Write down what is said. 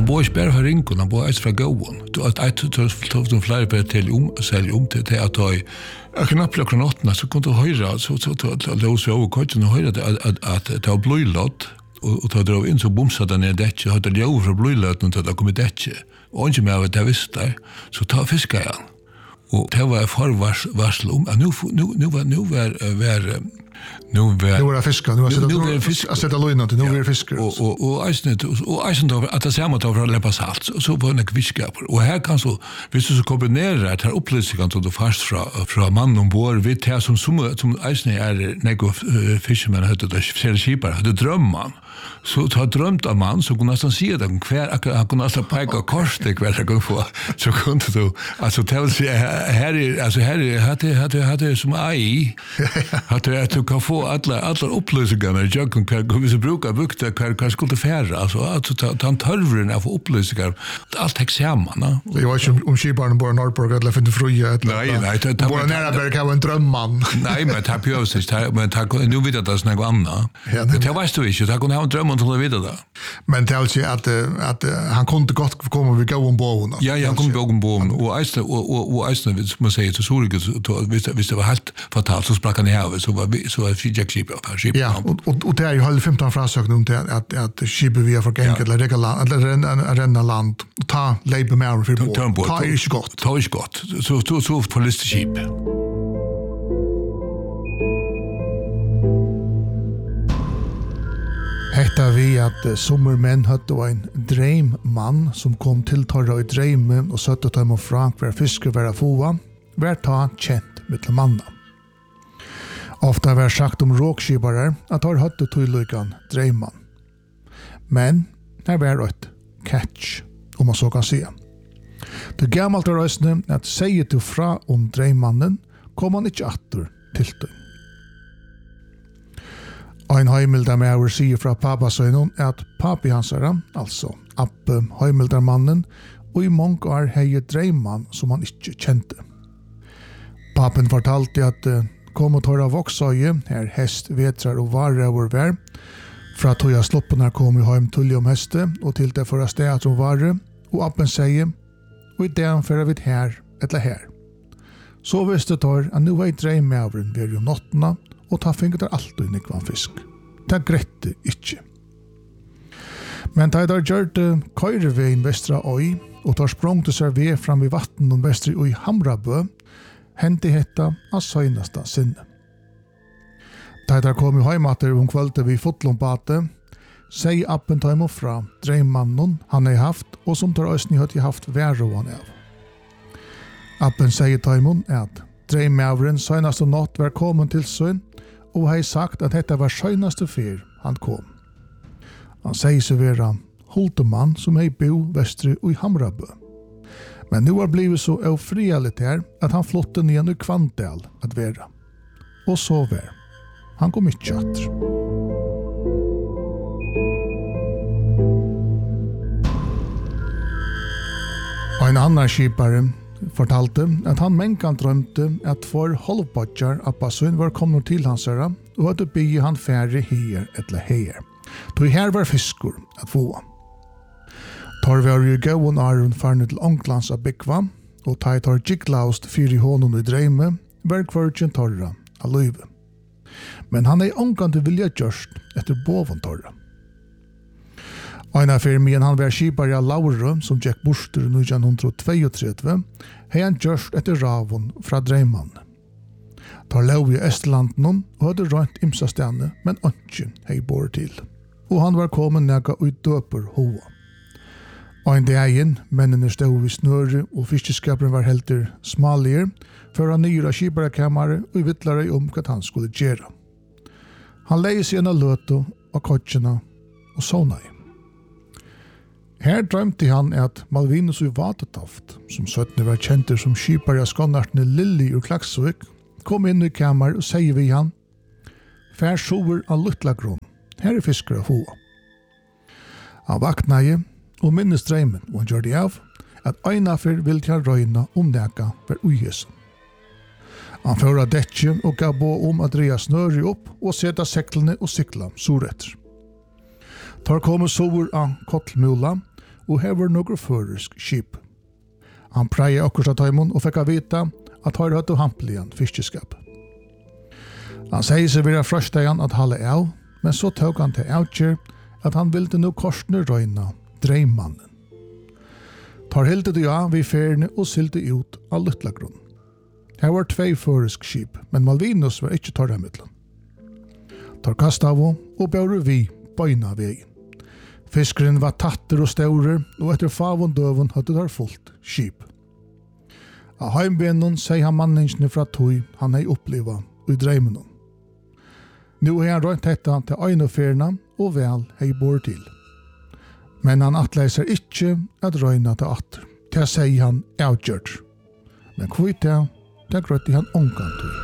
han bor ikke bare fra Ringon, han bor fra Gåen. Jeg tog flere bare til sælge til at jeg knapt klokken 8, så kunne du høre, så løs vi over køkken og høre at det var bløylått, og da drog inn så bomsa den ned dekket, og hadde ljøv fra bløylåtten til det kom i dekket. Og ikke med at jeg visste det, så ta fiskar jeg han. Og det var forvarsel om at nu var det fiskar, nu har sett løgnet til, nu var det fiskar. Og eisen da, at det samme da for å leppa salt, så var det fiskaper. Og her kan så, hvis du så kombinerer at her opplysningen til du fast fra mannen ombord, vi tar som eisen nego fishermen, det ser skipar, det drømmer. Så ta drømt av mann, så kunne nesten si det, han kunne nesten peka korset hver jeg kunne få, så kunne du, altså til å si, her er som ei, at du kan få alle opplysningene, hvis du bruker bukta, hva skulle fære, altså ta en tørveren av opplysninger, alt hekk sammen. Det var ikke om skiparen bor i Norrborg, eller finner fruja, nei, bor Næraberg, hva var en drømmann. Nei, men det er pjøvsist, men nu vet jeg at det er noe annet. Det veist du ikke, det kunne ha en drømmen til å vite det. Men det er altså at han kunne godt komme og gå om båten. Ja, han kunne gå om båten, og eisene, som man sier til Sorike, hvis det var helt fatalt, så sprakk han i havet, så var skipet. Ja, og det er jo hele 15 frasøkene om det, at skipet vi har for enkelt, eller renna land, og ta leibe med over for båten. Ta er ikke godt. Ta er ikke godt. Så får lyst til skip. Hetta vi at sommermenn hadde en dreimmann som kom til torra i dreime og søtte til dem og frank hver fisker hver foa, hver ta kjent mittel manna. Ofta var sagt om råkskipare at har hadde tøylykan dreimmann. Men her var et catch, om man så kan si. Det gammalt av røysene at sier du fra om dreimmannen, kom han ikke atter til døgn. Ein heimildarmaur sier fra pappasøgnen at papi hans altså Abbe heimildarmannen, og i mange år hei dreimmann som han ikke kjente. Papen fortalte at kom og tåra voksøye, her hest, vetrar og varer over vær, fra tøya sloppene kom i heim tullig om heste, og til det føra sted at hun varer, og Abben sier, og i det fører vi her, eller her. Så visste tår at nu var i dreimauren ved jo nottene, og ta finget der alltid nikvan fisk. Det grette ikke. Men da der gjørte køyreveien vestra øy, og tar sprungte seg ved fram i vatten og vestre øy Hamrabø, hendte hetta av søgnasta sinne. Da der kom i heimater kvølte vi fotlombate, sier Abben ta imot fra dreimmannen han har haft, og som tar østning hadde haft væroan av. Abben sier ta imot at dreimavren søgnaste natt var kommet til søgn, og har sagt at dette var søgnaste fyr han kom. Han sier seg være Holtemann som er bo vestre i Hamrabø. Men nu har blivit så ofrialigt her at han flotte ned i Kvandal at være. Og så var. Han kom ikke atter. Og en annan skipare fortalte at han mengan drømte at for halvbadjar Abbasøyn var kommet til hans øra, og hadde bygget han færre her eller her. Då her var fiskor at få. Tar vi har jo gåen Aron farne til Ånglands av Bykva, og tar gikklaust fyr i hånden i dreime, var kvartjen torra av løyve. Men han er ångande vilja gjørst etter boven torra. Einar fyrir men han var skipare av Laure, som gikk borster i 1932, hei han gjørst etter ravon fra dreimann. Tar lov i Estlanden og hadde rønt imsastene, men ønsken hei bor til. Og han var kommet nega ut døper hoa. Ein dagen, mennene stod i snøre, og fiskeskaperen var helter smaligere, før han nyra skiparekammare og vittlare om hva han skulle gjøre. Han leie seg en av løto og kotsjena og sånne. Her drømte han at Malvinus i Vatetoft, som 17 var kjenter som skipare av skånartene Lilly ur Klaksvik, kom inn i kammar og sier vi han, «Fær sover av Luttlagrunn, her er fiskere av hoa». Han vaknaði og minnes dreimen, og han gjør det av at einafer vil til røyna omneka for uihesen. Han føra dekje og gav på om at dreia snøri opp og seta seklene og sikla soretter. Tar komme sover av Kottlmula, og hever noen føresk skip. Han preier akkurat av tøymon og fikk vita at har hatt hampeligen fiskeskap. Han sier seg vera frøstegjan at halde av, men så tog han til avgjør at han ville nå korsne røyna dreimannen. Tar hilde du av vi ferne og sylte ut av Luttlagrunn. Her var 2 føresk skip, men Malvinus var ikke tar hemmedlen. Tar kast av og bør vi bøyna vei. Fiskeren var tatter og staurer, og etter favon døven hadde der fullt skip. Av heimbenon sier han manningsne fra tøy han hei oppliva i dreimenon. Nå har han rønt dette til øyneferna og vel hei bor til. Men han atleiser ikke at røyna til atter. Til sier han avgjørt. Men kvitt det grøtti han omkant til.